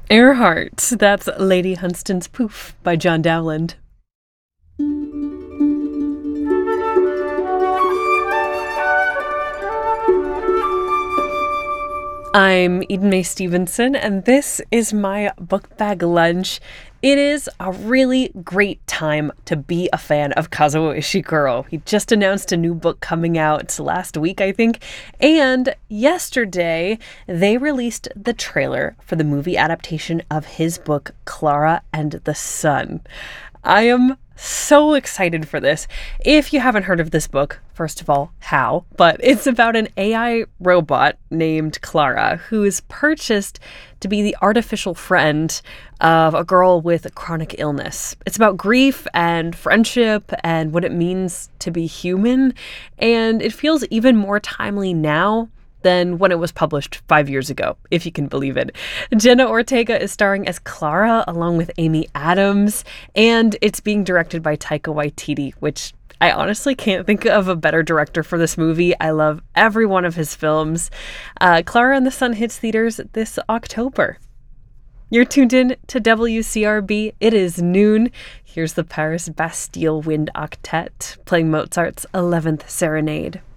Earhart. That's Lady Hunstan's Poof by John Dowland. I'm Eden Mae Stevenson, and this is my book bag lunch. It is a really great time to be a fan of Kazuo Ishiguro. He just announced a new book coming out last week, I think, and yesterday they released the trailer for the movie adaptation of his book, Clara and the Sun. I am so excited for this. If you haven't heard of this book, first of all, how? But it's about an AI robot named Clara who is purchased to be the artificial friend of a girl with chronic illness. It's about grief and friendship and what it means to be human, and it feels even more timely now than when it was published 5 years ago, if you can believe it. Jenna Ortega is starring as Clara along with Amy Adams, and it's being directed by Taika Waititi, which I honestly can't think of a better director for this movie. I love every one of his films. Clara and the Sun hits theaters this October. You're tuned in to WCRB. It is noon. Here's the Paris Bastille Wind Octet playing Mozart's 11th Serenade.